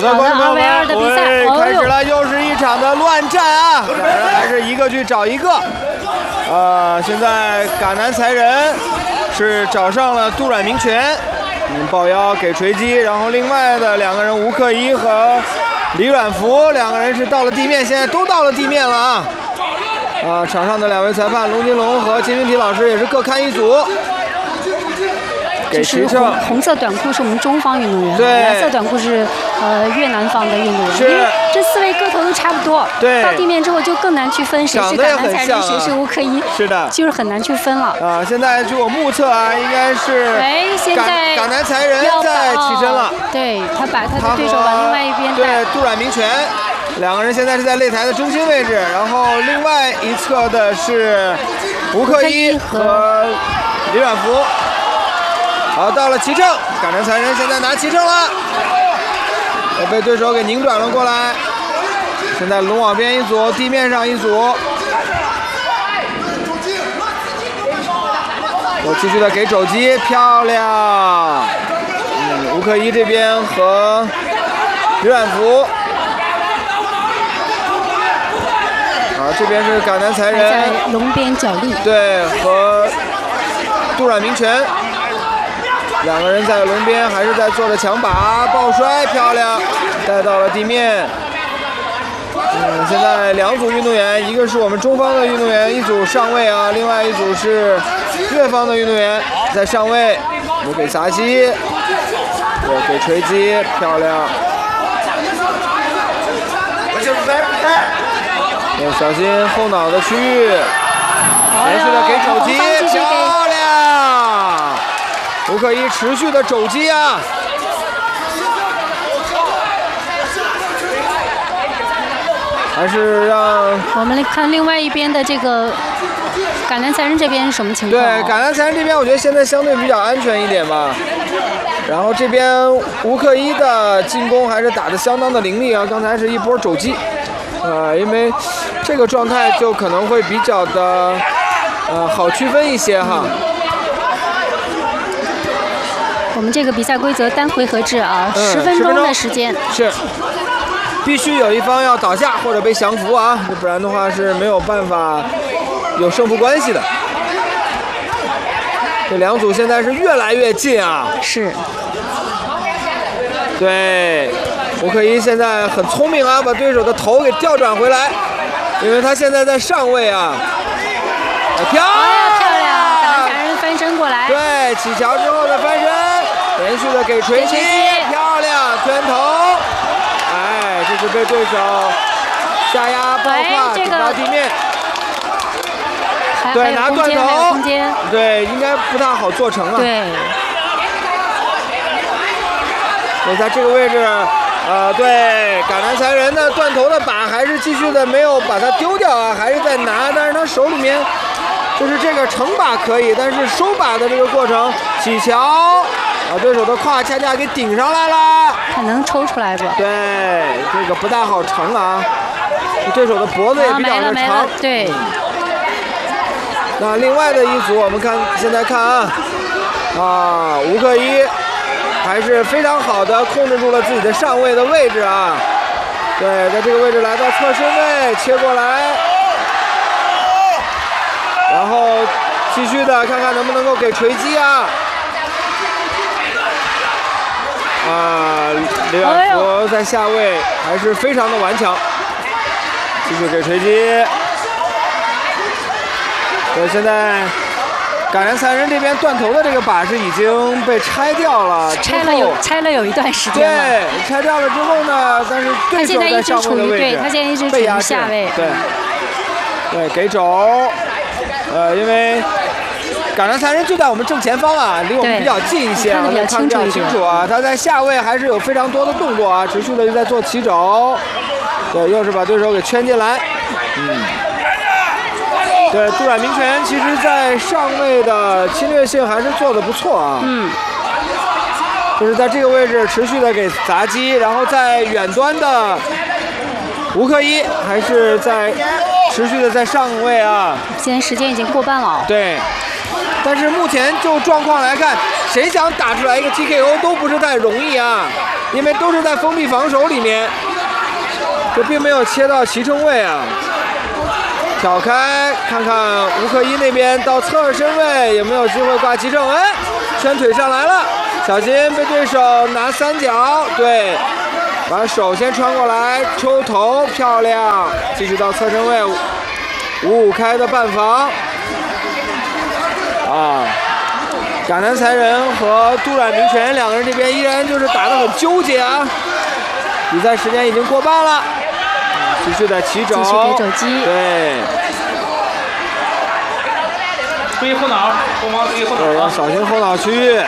的，观众朋友们，开始了，又是一场的乱战啊！两人还是一个去找一个。现在嘎南才人是找上了杜阮明权，抱腰给锤击，然后另外的两个人吴克一和李阮福两个人是到了地面，现在都到了地面了啊！场上的两位裁判龙金龙和金云体老师也是各看一组。给齐正， 红色短裤是我们中方运动员， 对， 蓝色短裤是越南方的运动员。 是， 因为这四位个头都差不多， 对， 到地面之后就更难去分谁是嘎南才人，谁是吴克一， 是的， 就是很难去分了。 现在据我目测啊，应该是现在嘎南才人在起身了， 对他把他的对手往另外一边带， 对，杜阮明权。两个人现在是在擂台的中心位置，然后另外一侧的是吴克一和李阮福。好，到了齐正，嘎南才人现在拿齐正了，被对手给拧转了过来。现在龙网边一组，地面上一组。我继续的给肘击，漂亮。吴克一这边和李阮福。这边是嘎南才人在龙边角力， 对，和杜阮明权两个人在龙边还是在做着抢把，抱摔，漂亮，带到了地面。现在两组运动员，一个是我们中方的运动员，一组上位啊，另外一组是越方的运动员在上位。我给砸击，对，给锤击，漂亮。小心后脑的区域，连续的给肘击，漂亮！吴克一持续的肘击啊！还是让我们来看另外一边的这个嘎南才人这边是什么情况？ 对，嘎南才人这边我觉得现在相对比较安全一点吧。然后这边吴克一的进攻还是打得相当的凌厉啊，刚才是一波肘击。因为这个状态就可能会比较的好区分一些哈。 我们这个比赛规则单回合制啊，10分钟的时间是必须有一方要倒下或者被降服啊，不然的话是没有办法有胜负关系的。这两组现在是越来越近啊， 是， 对。吴克一现在很聪明啊，把对手的头给调转回来，因为他现在在上位啊。漂亮！嘎南才人翻身过来， 对，起桥之后的翻身，连续的给锤击，漂亮，圈头。这是被对手下压抱胯顶到地面。对，拿断头，对，应该不大好做成啊。 对。 所以在这个位置。对，嘎南才人的断头的把还是继续的没有把它丢掉啊，还是在拿，但是他手里面就是这个成把可以，但是收把的这个过程起桥，把对手的胯恰恰给顶上来了， 看能抽出来不？ 对，这个不大好成啊，对手的脖子也比较的长， 对。 那另外的一组我们看，现在看啊，吴克一。还是非常好的控制住了自己的上位的位置啊！对，在这个位置来到侧身位，切过来，然后继续的看看能不能够给锤击啊！李阮福在下位还是非常的顽强，继续给锤击。对，现在。嘎南才人这边断头的这个把是已经被拆掉了， 拆了有一段时间了。 对，拆掉了之后呢，但是对手在上位的位置， 对，他现在一直处于下位。 对，给肘，因为嘎南才人就在我们正前方啊，离我们比较近一些， 看得比较清楚啊。他在下位还是有非常多的动作啊，持续的就在做起肘，对，又是把对手给圈进来，对，杜阮明权其实在上位的侵略性还是做得不错啊。就是在这个位置持续的给砸击，然后在远端的吴克一还是在持续的在上位啊。 现在时间已经过半了。 对，但是目前就状况来看，谁想打出来一个 TKO 都不是太容易啊。 因为都是在封闭防守里面，这并没有切到齐称位啊。挑开，看看吴克一那边到侧耳身位有没有机会挂齐正？哎，圈腿上来了，小心被对手拿三角，对，把手先穿过来抽头，漂亮，继续到侧身位，5-5开的半防。啊，甲南才人和杜阮明泉两个人这边依然就是打得很纠结啊。比赛时间已经过半了，继续的起肘， 继续给肘击， 对。 注意后脑，后方注意后脑， 对，要小心后脑区域。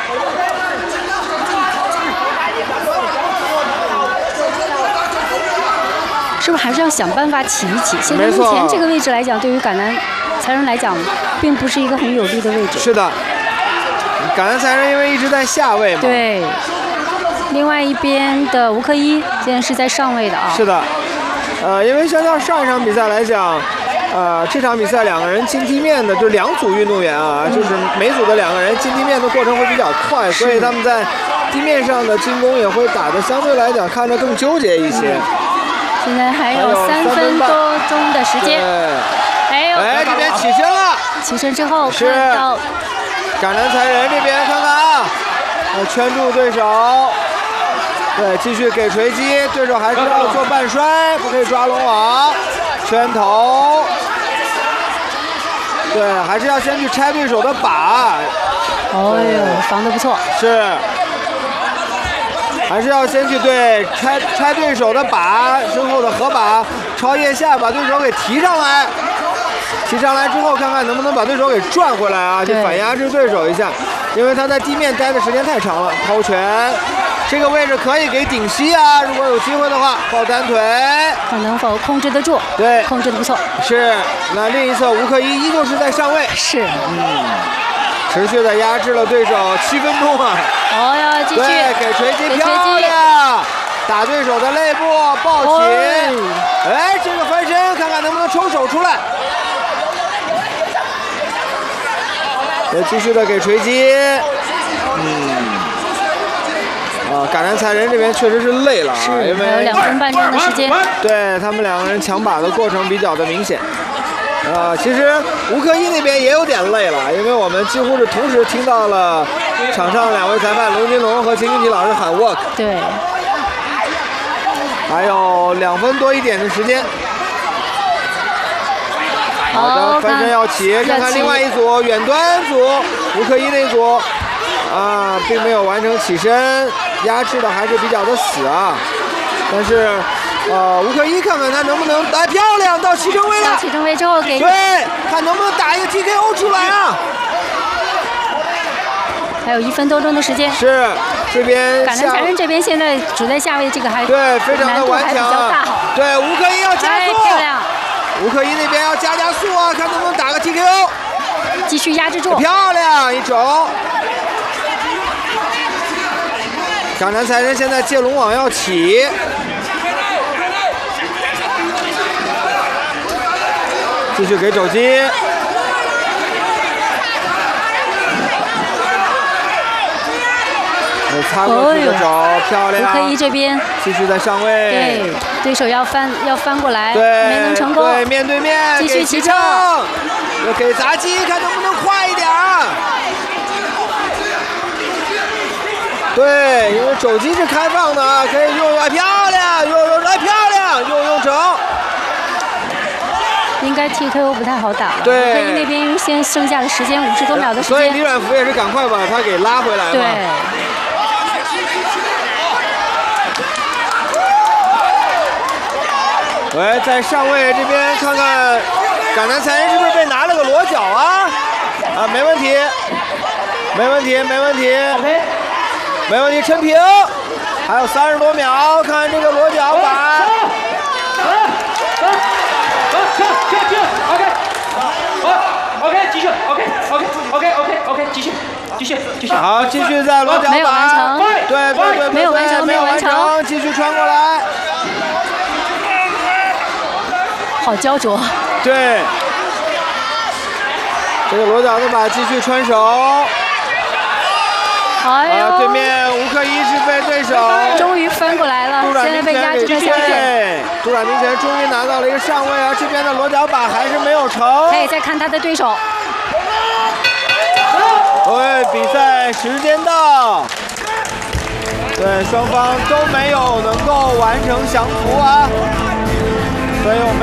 是不是还是要想办法起一起？现在目前这个位置来讲，对于甲南才人来讲，并不是一个很有利的位置。 是的，甲南才人因为一直在下位嘛。 对。另外一边的吴克一现在是在上位的啊。 是的，因为相较上一场比赛来讲，这场比赛两个人进地面的就2组运动员啊，就是每组的2个人进地面的过程会比较快，所以他们在地面上的进攻也会打得相对来讲看着更纠结一些。 现在还有3分多钟的时间。 哎，这边起身了。 起身之后看到甲南才人这边看看啊，圈住对手。对，继续给锤击，对手还是要做半摔，不可以抓龙网，圈头。对，还是要先去拆对手的把。 哦呦，防得不错。 是。还是要先去对拆对手的把，身后的合把朝腋下把对手给提上来，提上来之后看看能不能把对手给转回来啊，去反压制对手一下，因为他在地面待的时间太长了。抛拳，这个位置可以给顶膝啊，如果有机会的话，抱单腿， 看能否控制得住。 对， 控制得不错。 是，那另一侧吴克一依旧是在上位。 是， 持续的压制了对手7分钟啊！ 哦哟，继续对，给锤击，漂亮，打对手的肋部，抱起，哎，这个翻身，看看能不能抽手出来。继续的给锤击，甲南才人这边确实是累了啊，因为还有2分半钟的时间。 对他们2个人抢把的过程比较的明显。其实吴克一那边也有点累了，因为我们几乎是同时听到了场上2位裁判龙金龙和秦俊奇老师喊 work。 对。 还有2分多一点的时间。好的，翻身要起，看看另外一组远端组，吴克一那组并没有完成起身，压制的还是比较的死啊。但是吴克一看看他能不能来，漂亮，到齐称位了。 到齐称位之后给对，看能不能打一个 TKO 出来啊。 还有1分多钟的时间。 是，这边甲南才人这边现在处在下位，这个还对非常的顽强啊。 对，吴克一要加速， 漂亮。 吴克一那边要加速啊，看能不能打个 TKO。 继续压制住。 漂亮，一肘。甲南才人现在借龙网要起。继续给肘击，擦过去的肘，漂亮。 吴克一这边继续在上位， 对，对手要翻过来， 对， 没能成功。 对，面对面， 继续起正， 给砸击，看能不能快一点。对，因为肘击是开放的啊，可以用，漂亮，用，漂亮，用成。 应该 TKO 不太好打了。 对， 吴克一那边先剩下的时间50多秒的时间。 所以李阮福也是赶快把他给拉回来嘛。 对。 喂，在上位这边看看，甲南才人是不是被拿了个裸脚啊？没问题，没问题，没问题，抻平。还有30多秒，看这个裸脚把。 OK， 继续 ，OK， 继续。 好，继续在裸脚把。 没有完成。 对， 没有完成， 继续穿过来。 好焦灼。 对，这个裸脚的把继续穿手。 哎呦， 对面无可抑制被对手终于翻过来了，现在被压制的下线。 杜冉明泉终于拿到了一个上位啊，这边的裸脚把还是没有成。 可以再看他的对手。 比赛时间到。对，双方都没有能够完成降服啊，所以我们。